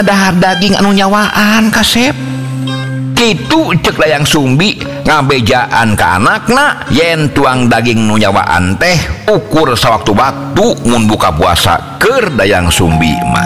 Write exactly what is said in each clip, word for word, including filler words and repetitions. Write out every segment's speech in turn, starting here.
dahar daging anu nyawaan kasep kitu cek layang sumbi ngabejaan ke anakna yen tuang daging nu nyawaan teh ukur sawaktu-waktu mun buka puasa keur dayang sumbi mah.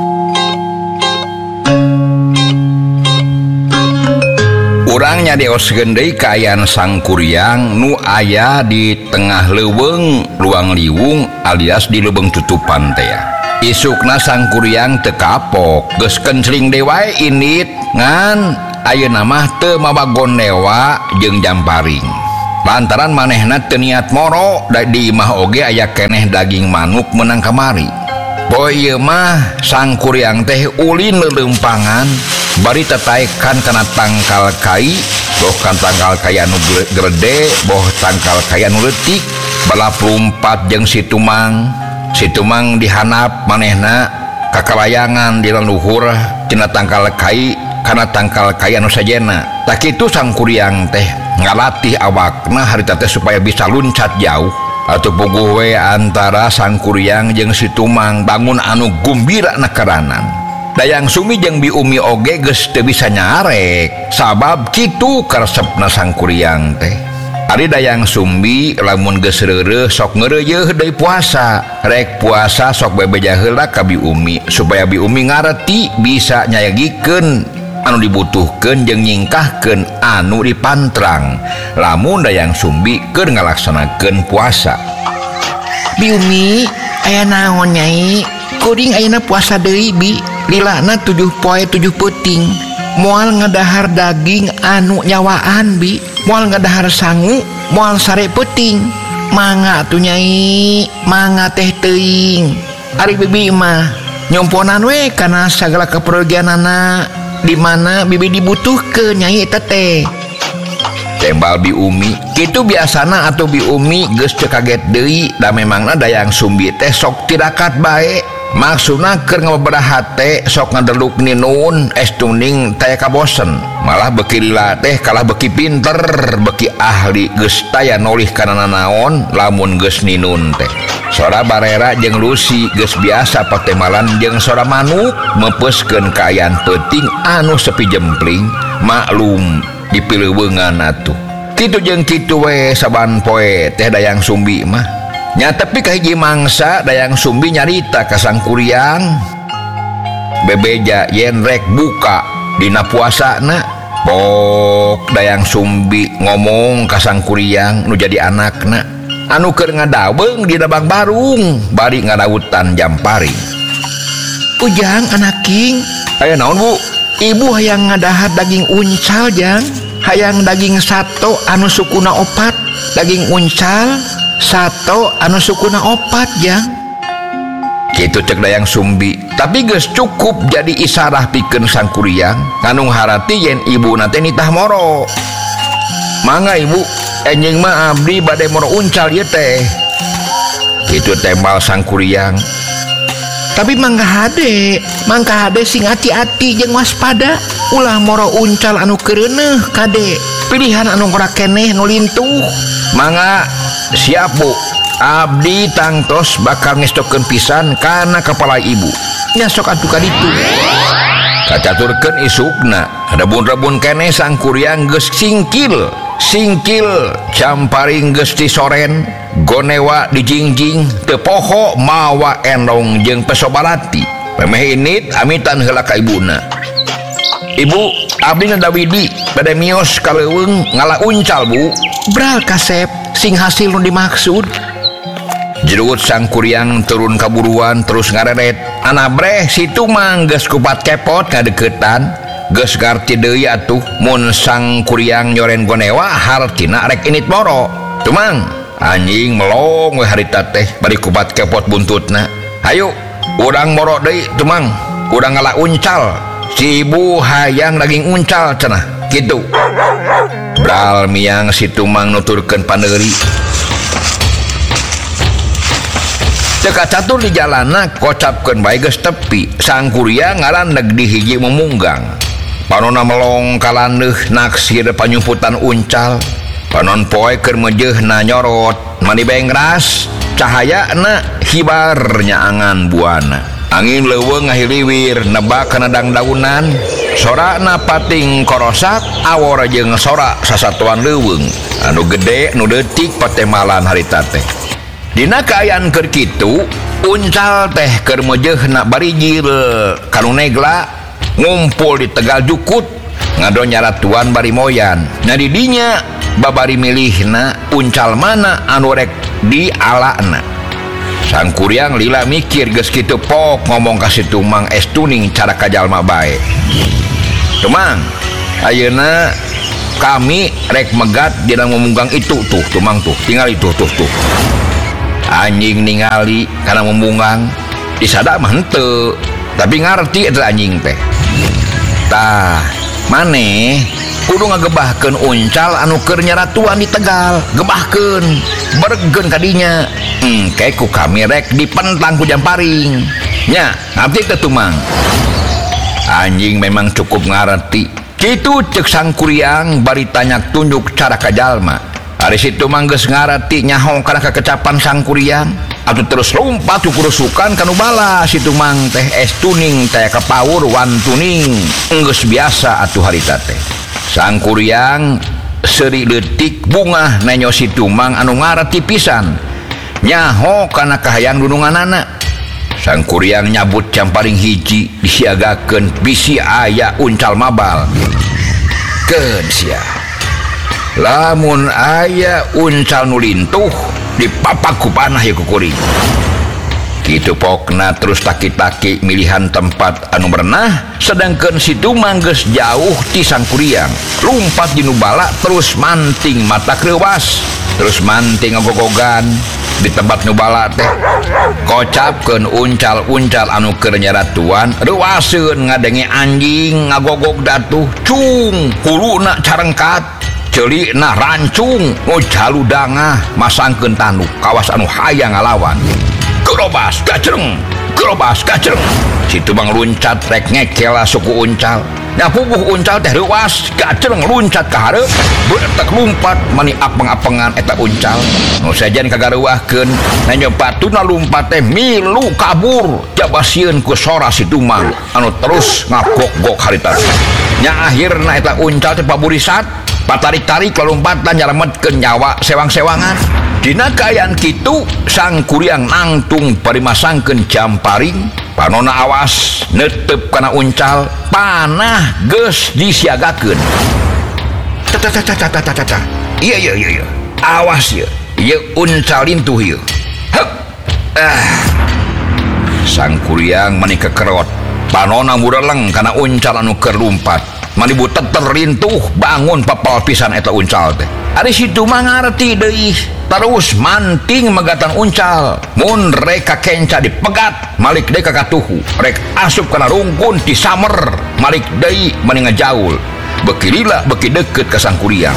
Urang nyadioskeun deui kaayaan sangkuriang nu aya di tengah leuweung luang liwung alias di leuweung tutupan teh. Isukna sangkuriang teu kapok geus kencring deui wae indit ngan ayeuna mah teu mawa gonewa jeung jamparing. Lantaran manehna teu niat moro da di imah oge aya keneh daging manuk meunang kamari. Poe ieu mah sangkuriang teh ulin lelempangan bari tetaekan kana tangkal kai, boh kan tangkal kai anu gede, boh tangkal kai anu leutik, bala pelumpat jeung situmang. Situmang dihanap manehna kakalayangan di leluhur tina tangkal kai kana tangkal kai anu sajena. Tak kitu sangkuriang teh ngalatih awakna harita teh supaya bisa luncat jauh. Atuh puguh we antara sangkuriang jeung situmang bangun anu gumbira nakaranan. Dayang Sumi jeung Bi Umi oge geus teu bisa nyarek sabab kitu karesepna sangkuriang teh. Ari Dayang Sumbi lamun geus reureuh sok ngeureuyeuh deui puasa, rek puasa sok bebeja heula ka Bi Umi supaya Bi Umi ngarti bisa nyayagikeun anu dibutuhkeun jeung nyingkahkeun anu dipantrang lamun Dayang Sumbi keur ngalaksanakeun puasa. Bi Umi, aya naon nyai? Kuring ayeuna puasa deui Bi. Lilana tujuh poe tujuh peuting. Moal ngadahar daging anu nyawaan Bi. Moal ngadahar sangu, moal sare peuting. Mangga tuh nyai, mangga teh teuing. Ari bibi mah nyomponan we kana sagala kapergianana di mana bibi dibutuhkeun nyai eta teh. Tembal Bi Umi, kitu biasana atuh Bi Umi geus teu kaget deui da memangna Dayang Sumbi teh sok tirakat bae. Maksudna keur ngababaraha teh sok ngadeluk ninun es tuning taya kabosen, malah beki lila teh kalah beki pinter, beki ahli geus taya nolih kana naon lamun geus ninun teh. Sora Barera jeung Lucy geus biasa patemalan jeung sora manuk mepeuskeun kaayaan peuting anu sepi jempling, maklum di pileuweungan atuh. Kitu jeung kitu we saban poe teh Dayang Sumbi mah. Nya tapi kahiji mangsa Dayang Sumbi nyarita ka sangkuriang bebeja yen rek buka dina puasana. Pok Dayang Sumbi ngomong ka sangkuriang nu jadi anakna anu keur ngadaweung dina bang barung bari ngadawutan jamparing. Ujang anak king, aya naon Bu? Ibu hayang ngadahar daging uncal jang, hayang daging sato anu sukuna opat, daging uncal sato anu sukuna opat jang. Kitu cek Dayang Sumbi, tapi geus cukup jadi isarah pikeun sangkuriang kanu harati yen ibu nate nitah moro. Mangga Ibu, enjing mah abdi bade moro uncal ieu teh. Kitu tembal sangkuriang. Tapi mangga hade, mangga hade sing hati-hati jeung waspada. Ulah moro uncal anu keureuneuh kade. Pilihan anu ora keneh nu lintuh. Mangga siap Bu, abdi tangtos bakal ngestokeun pisan kana kepala ibu. Nya sok atuh kaditu. Kacaturkeun isukna, rebun-rebun keneh sangkuriang geus singkil, singkil camparing geus disoren, gonewa dijingjing, teu poho mawa endong jeung pesobarati. Pemeh init amitan heula ka ibuna. Ibu, abdi ngadawidi bade mios ka leuweung ngala uncal Bu. Bral kasep sing hasil nu dimaksud. Jerut sangkuriang turun kaburuan terus ngareret. Anabreh situ mah geus kupat kepot ngadeukeutan, geus ngarti deui atuh mun sangkuriang nyoren gonewa hartina rek init moro. Tumang anjing melong we harita teh bari kupat kepot buntutna. Hayu urang moro deui tumang, urang ngala uncal. Si ibu hayang daging uncal cenah kitu. Bral miang si tumang nuturkeun paneuri. Teka catur di jalana kocapkeun bae geus tepi. Sangkuriang ngalandeg di hiji memunggang. Panonna melong kalandeuh naksir panyumputan uncal. Panon poe keur mejeehna nyorot mani bengras. Cahayana hibar nyaangan buana. angin leuweung ngahiliwir nebak kana dangdaunan sorana pating korosak awor jeung sora sasatuan leuweung anu gede nu leutik patemalan harita teh. Dina kaayaan keur kitu uncal teh keur meujeuhna barijil kanu negla ngumpul di Tegal Jukut ngado nyaratuan bari moyan. Nah di dinya babari milihna uncal mana anu rek dialana. Sang kuryang lila mikir geus kitu pok ngomong ka si Tumang estuning cara kajalma bae. Tumang, ayeuna kami rek megat dina memunggang itu tuh Tumang tuh, tinggal itu tuh tuh. Anjing ningali karena membunggang disada mah henteu tapi ngarti eta anjing teh tah maneh kudu ngagebahkeun uncal anu keur nyaratuan di Tegal gebahkeun bergen kadinya hmm, kayak ku kami rek dipentang ku Jamparing nya ngarti teh Tumang. Anjing memang cukup ngarti kitu ceuk sang kuryang bari tanyak tunjuk cara kajalma. Ari situ manggeus ngarati nyaho kana kekecapan sang kuryang atuh terus lompat ku kurusukan kanu bala situ mang teh es tuning teh kapaur wan tuning geus biasa atuh harita teh. Sang kuryang seuri leutik bungah nanyo situ mang anu ngarati pisan nyaho kana kahayang dununganana. Sang kuryang nyabut Jamparing hiji disiagakeun bisi aya uncal mabal keun sia. Lamun aya uncal nu lintuh dipapak ku panah ya ku kuring kitu pokna terus taki-taki milihan tempat anu berenah sedangkeun si Tumang geus jauh ti sang kuryang lumpat di nu bala terus manting mata kreuwas terus manting ngagogogan di tempat nu bala teh kocapkeun uncal-uncal anu keur nyaratuan reuaseun ngadenge anjing ngagogog datuh cung kuluna carengkat celik nah rancung ngojalu dangah masangkeun tanduk kawas anu hayang ngalawan gerobas gacreng gerobas gacreng si Tumang luncat rek ngekela suku uncal nya puguh uncal teh reuas gacreng luncat ka hareup beutek lumpat mani apeng-apengan eta uncal nu sajan kagareuahkeun nanyo batuna lumpat teh milu kabur jabasieun ku sora si Tumang anu terus ngagok-gok harita nya akhirna eta uncal teh paburisat patarik-tarik lompatan nyalametkeun nyawa sewang-sewangan. Dina kaayaan kitu sang kuryang nangtung parimasangkeun Jamparing panonna awas neuteup kana uncal panah geus disiagakeun. Tata-tata-tata-tata. Iya iya iya iya. Awas ieu. Ieu uncal lintuh ieu. Heup. Ah. Sang kuryang mani kekerot panonna mureleng kana uncal anu keur lumpat. Mani butet terlintuh bangun papal pisan eta uncal teh. Ari situ mah ngarti deui terus manting megatan uncal mun rek kakenca dipegat malik deui ka katuhu rek asup kana rungkun disamer malik deui mani ngajaul beuki lila beuki deukeut ka sang kuryang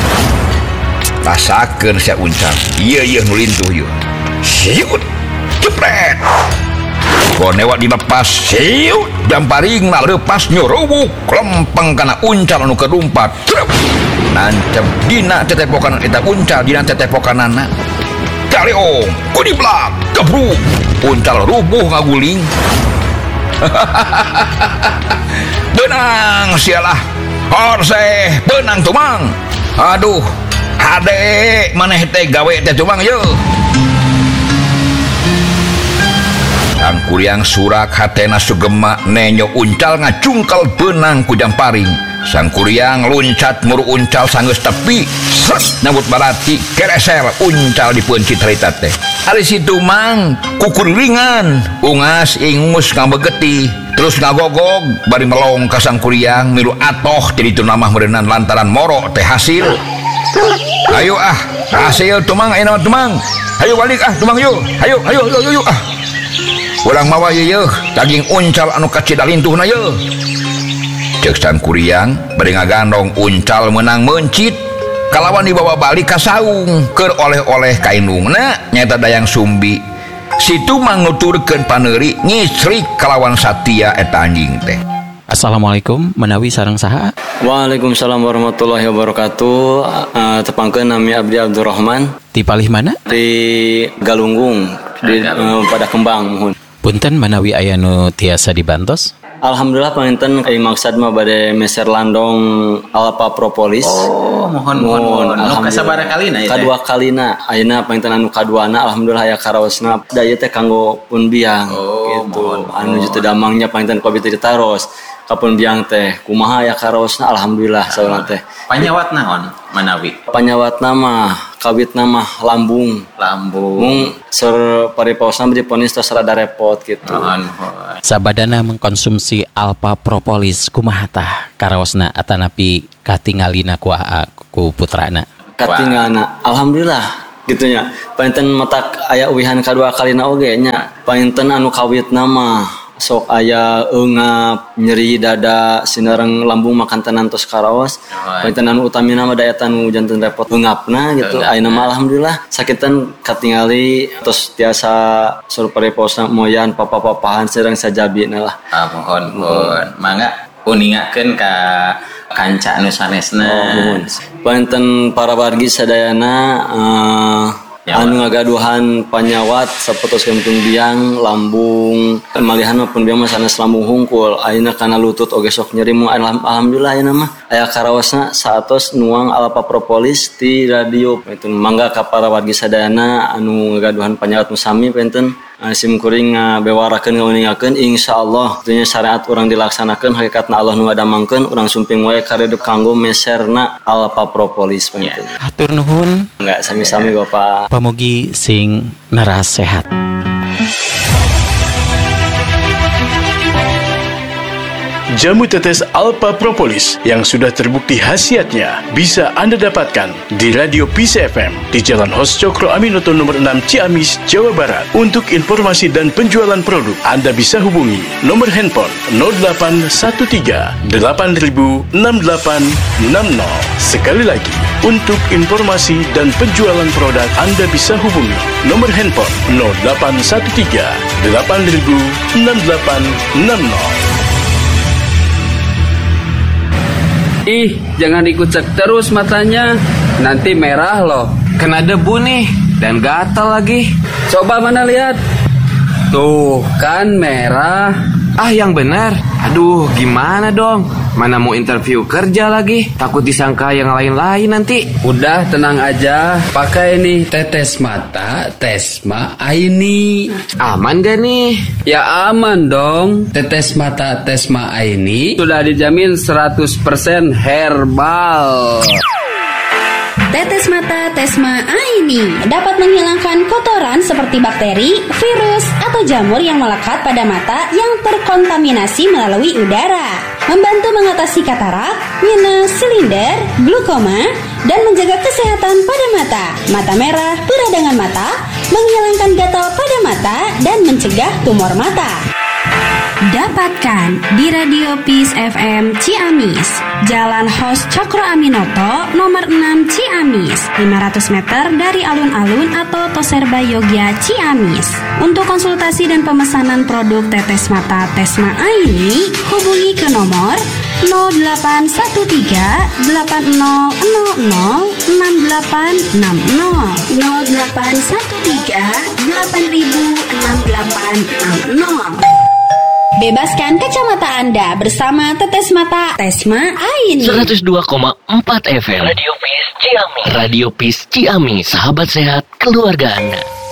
rasakeun sia uncal ieu ieu nu lintuh ieu siut jepret konewa dilepas siut Jamparing na leupas nyurubuk lempeng kana uncal anu kedumpat nancep dina tetepokan eta uncal dina tetepokanana kaleong kudiblak gebruk uncal rubuh ngaguling benang sialah horseh benang Tumang aduh hade maneh teh gawe teh Tumang yeuh. Sang kuryang surak hatena sugema nenyo uncal ngacungkel benang ku Jamparing. Sang kuryang luncat muru uncal sanggeus tepi sret nyambut barati kereser uncal dipeuncit harita teh. Ari si Tumang kukurilingan ungas ingus ngabegeti terus ngagogog bari melong ka sang kuryang milu atoh ti ditu namah meureunnan lantaran moro teh hasil. Ayo ah hasil Tumang ayeuna Tumang. Hayo balik ah Tumang yuk. Hayo hayo hayo hayo ah. Urang mawa yeuh daging uncal anu kacida lintuhna yeuh. Ceuk sang kuryang bari ngagandong uncal meunang mencit kalawan dibawa balik ka saung keur oleh-oleh ka indungna nyaeta dayang sumbi. Si Tumang nuturkeun paneuri ngisrik kalawan satia eta anjing teh. Assalamualaikum menawi sareng saha. Waalaikumsalam warahmatullahi wabarakatuh. Uh, tepangkeun nami Abdi Abdurrahman di palih mana? Di Galunggung di uh, pada Kembang mohon. Punten menawi aya nu tiasa dibantos. Alhamdulillah panginten ai maksud mah bade meser landong alpa propolis. Oh, mohon mohon mohon. Anu kasabaraha kalina ieu? Kadua kalina. Ayeuna panginten anu kaduana alhamdulillah aya karaosna da ieu teh kanggo pun biang oh, gitu. Mohon, anu teu damangnya panginten kopi teh ditaros. Kapun biang teh kumaha aya karaosna alhamdulillah saurang teh. Panyawat naon manawi? Panyawatna mah kawitna mah lambung. Lambung. Mung sur paripaosna diponis tos rada repot gitu. Mohon mohon. Sabadana mengkonsumsi alpha propolis kumaha tah karaosna atanapi katingalina ku ku putrana? Katingalna alhamdulillah gitunya. Panten matak aya uwihan kadua kalina oge nya. Panten anu kawitna mah sok aya eungap nyeri dada sinareng lambung makan tenan tos karaos. Panten anu utamina mah daya tanu janten repot eungapna gitu. Ayeuna mah alhamdulillah sakitan katingali tos tiasa sur pareposna moyan papa-papahan sareng sajabina lah. Ah mohon mohon. Mangga uningakeun ka kanca anu sanesna. Oh, panten para wargi sadayana uh, anu ngagaduhan panyawat sapotos kentung biang lambung malihan maupun biang mah sanes lambung hungkul ayeuna kana lutut oge sok nyeri mung alhamdulillah ayeuna mah aya karaosna satos nuang alpha propolis ti radio itu mangga ka para wargi sadayana anu ngagaduhan panyawat nu sami penten sim kuring bewarakeun ngeuningakeun insyaallah dunya syariat urang dilaksanakeun hakikatna Allah nu ngadamangkeun urang sumping wae karedep kanggo meserna alpha propolis penten. Hatur nuhun. Enggak sami-sami Bapak. Pamugi sing naras sehat. Jamu tetes Alpha Propolis yang sudah terbukti khasiatnya bisa Anda dapatkan di Radio Peace F M di Jalan Hos Cokro Aminoto nomor enam Ciamis, Jawa Barat. Untuk informasi dan penjualan produk, Anda bisa hubungi nomor handphone nol delapan satu tiga delapan nol enam delapan enam nol. Sekali lagi, untuk informasi dan penjualan produk, Anda bisa hubungi nomor handphone nol delapan satu tiga delapan nol enam delapan enam nol. Ih, jangan dikucek terus matanya. Nanti merah loh. Kena debu nih. Dan gatal lagi. Coba mana lihat. Tuh, kan merah. Ah, yang benar. Aduh, gimana dong? Mana mau interview kerja lagi? Takut disangka yang lain-lain nanti. Udah, tenang aja. Pakai nih tetes mata Tesma Aini. Aman gak nih? Ya aman dong. Tetes mata Tesma Aini sudah dijamin seratus persen herbal. Tetes mata Tesma Aini dapat menghilangkan kotoran seperti bakteri, virus, atau jamur yang melekat pada mata yang terkontaminasi melalui udara. Membantu mengatasi katarak, minus, silinder, glukoma, dan menjaga kesehatan pada mata. Mata merah, peradangan mata, menghilangkan gatal pada mata, dan mencegah tumor mata. Dapatkan di Radio Peace F M Ciamis, Jalan Hos Cokro Aminoto, nomor enam Ciamis, lima ratus meter dari alun-alun atau Toserba Yogya Ciamis. Untuk konsultasi dan pemesanan produk tetes mata Tesma Aini, hubungi ke nomor nol delapan satu tiga delapan nol nol nol enam delapan enam nol nol delapan satu tiga delapan enam delapan enam nol. Bebaskan kacamata Anda bersama tetes mata Tesma Aini. seratus dua koma empat F M Radio Peace Ciamis. Radio Peace Ciamis, sahabat sehat keluarga Anda.